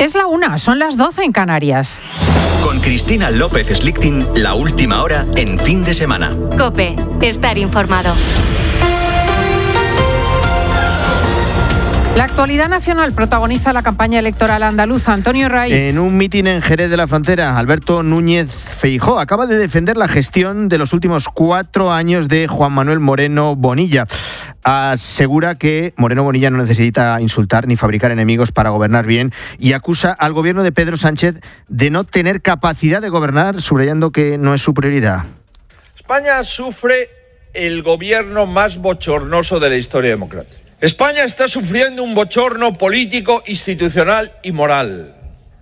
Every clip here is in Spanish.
Es la 1, son las 12 en Canarias. Con Cristina López Slichting, la última hora en Fin de Semana. COPE, estar informado. La actualidad nacional protagoniza la campaña electoral andaluza. Antonio Raiz. En un mitin en Jerez de la Frontera, Alberto Núñez Feijóo acaba de defender la gestión de los últimos 4 años de Juan Manuel Moreno Bonilla. Asegura que Moreno Bonilla no necesita insultar ni fabricar enemigos para gobernar bien y acusa al gobierno de Pedro Sánchez de no tener capacidad de gobernar, subrayando que no es su prioridad. España sufre el gobierno más bochornoso de la historia democrática. España está sufriendo un bochorno político, institucional y moral.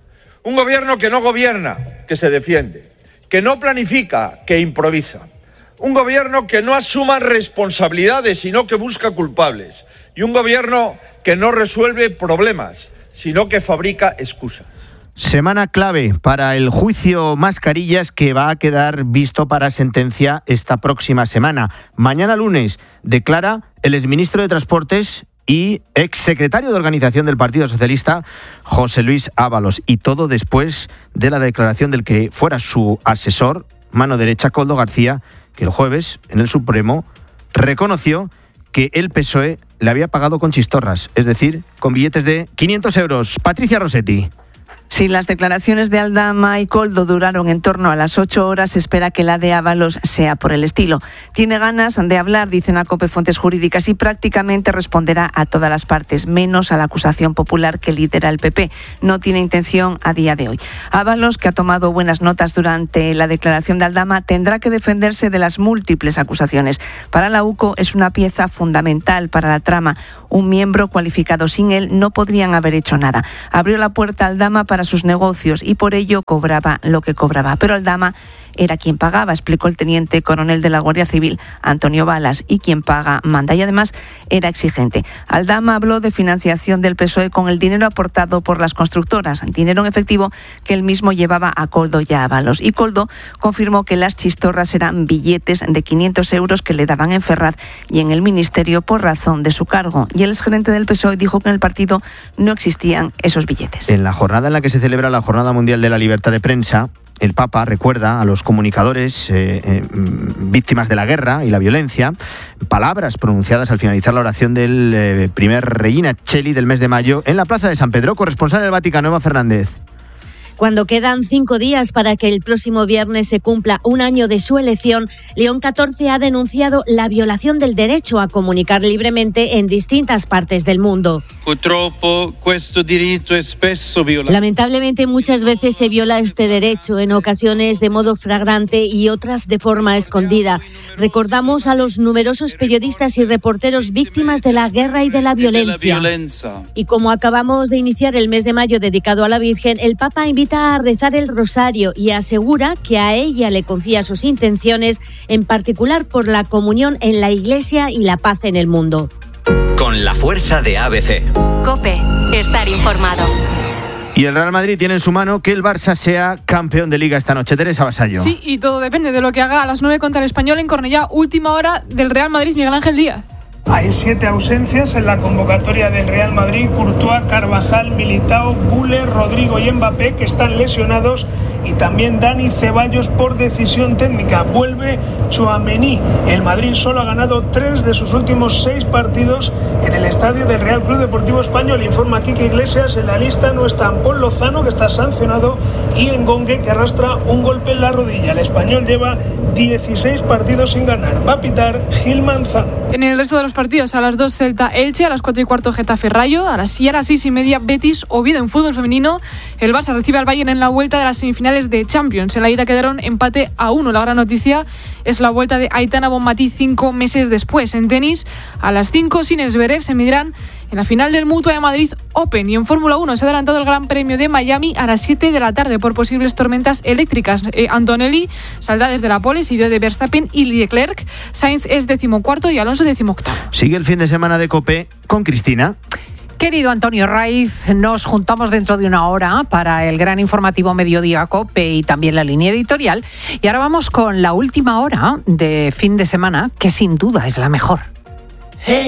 Un gobierno que no gobierna, que se defiende, que no planifica, que improvisa. Un gobierno que no asuma responsabilidades, sino que busca culpables. Y un gobierno que no resuelve problemas, sino que fabrica excusas. Semana clave para el juicio Mascarillas, que va a quedar visto para sentencia esta próxima semana. Mañana lunes declara el exministro de Transportes y exsecretario de Organización del Partido Socialista, José Luis Ábalos. Y todo después de la declaración del que fuera su asesor, mano derecha, Koldo García, que el jueves en el Supremo reconoció que el PSOE le había pagado con chistorras, es decir, con billetes de 500 euros. Patricia Rossetti. Si las declaraciones de Aldama y Koldo duraron en torno a las 8 horas, se espera que la de Ábalos sea por el estilo. Tiene ganas de hablar, dicen a COPE fuentes jurídicas, y prácticamente responderá a todas las partes, menos a la acusación popular que lidera el PP. No tiene intención a día de hoy. Ábalos, que ha tomado buenas notas durante la declaración de Aldama, tendrá que defenderse de las múltiples acusaciones. Para la UCO es una pieza fundamental para la trama. Un miembro cualificado, sin él no podrían haber hecho nada. Abrió la puerta a Aldama para sus negocios y por ello cobraba lo que cobraba. Pero Aldama era quien pagaba, explicó el teniente coronel de la Guardia Civil, Antonio Balas, y quien paga manda, y además era exigente. Aldama habló de financiación del PSOE con el dinero aportado por las constructoras, dinero en efectivo que él mismo llevaba a Koldo y a Ábalos. Y Koldo confirmó que las chistorras eran billetes de 500 euros que le daban en Ferraz y en el Ministerio por razón de su cargo. Y el exgerente del PSOE dijo que en el partido no existían esos billetes. En la jornada en la que se celebra la Jornada Mundial de la Libertad de Prensa, el Papa recuerda a los comunicadores víctimas de la guerra y la violencia, palabras pronunciadas al finalizar la oración del primer Regina Coeli del mes de mayo en la Plaza de San Pedro. Corresponsal del Vaticano, Eva Fernández. Cuando quedan 5 días para que el próximo viernes se cumpla un año de su elección, León XIV ha denunciado la violación del derecho a comunicar libremente en distintas partes del mundo. Lamentablemente, muchas veces se viola este derecho, en ocasiones de modo flagrante y otras de forma escondida. Recordamos a los numerosos periodistas y reporteros víctimas de la guerra y de la violencia. Y como acabamos de iniciar el mes de mayo dedicado a la Virgen, el Papa invita a rezar el rosario y asegura que a ella le confía sus intenciones, en particular por la comunión en la Iglesia y la paz en el mundo. Con la fuerza de ABC. COPE, estar informado. Y el Real Madrid tiene en su mano que el Barça sea campeón de Liga esta noche. Teresa Vasallo. Sí, y todo depende de lo que haga a las 9 contra el Español en Cornellá. Última hora del Real Madrid, Miguel Ángel Díaz. Hay 7 ausencias en la convocatoria del Real Madrid: Courtois, Carvajal, Militao, Güler, Rodrigo y Mbappé, que están lesionados, y también Dani Ceballos por decisión técnica. Vuelve Tchouaméni. El Madrid solo ha ganado 3 de sus últimos 6 partidos en el estadio del Real Club Deportivo Español. Informa Quique Iglesias. En la lista no están Paul Lozano, que está sancionado, y Engongue, que arrastra un golpe en la rodilla. El Español lleva 16 partidos sin ganar. Va a pitar Gil Manzano. En el resto de los partidos, a las 2 Celta Elche, a las 4:15 Getafe Rayo, a las 6:30 Betis Oviedo. En fútbol femenino, el Barça recibe al Bayern en la vuelta de las semifinales de Champions. En la ida quedaron empate a 1. La gran noticia es la vuelta de Aitana Bonmatí 5 meses después. En tenis, a las 5 Sinner Zverev se medirán en la final del Mutua de Madrid Open. Y en Fórmula 1 se ha adelantado el Gran Premio de Miami a las 7 de la tarde por posibles tormentas eléctricas. Antonelli saldrá desde la pole, seguido de Verstappen y Leclerc. Sainz es 14º y Alonso 18º. Sigue el fin de semana de COPE con Cristina. Querido Antonio Raiz, nos juntamos dentro de una hora para el gran informativo Mediodía COPE y también la línea editorial. Y ahora vamos con la última hora de fin de semana, que sin duda es la mejor.